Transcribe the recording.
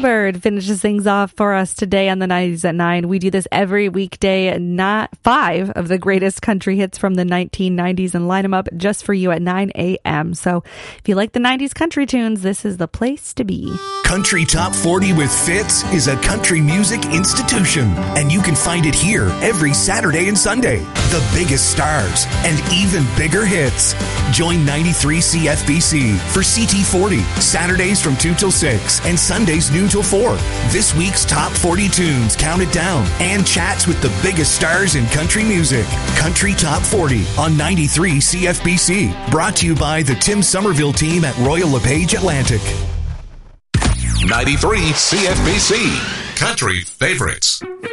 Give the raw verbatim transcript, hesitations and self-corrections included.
Jailbird finishes things off for us today on the nineties at nine. We do this every weekday, not five of the greatest country hits from the nineteen nineties, and line them up just for you at nine a.m. So if you like the nineties country tunes, this is the place to be. Country Top forty with Fitz is a country music institution, and you can find it here every Saturday and Sunday. The biggest stars and even bigger hits. Join ninety-three C F B C for C T forty, Saturdays from two till six and Sundays noon till four. This week's Top forty tunes counted down and chats with the biggest stars in country music. Country Top forty on ninety-three C F B C. Brought to you by the Tim Somerville team at Royal LePage Atlantic. ninety-three C F B C. Country Favorites.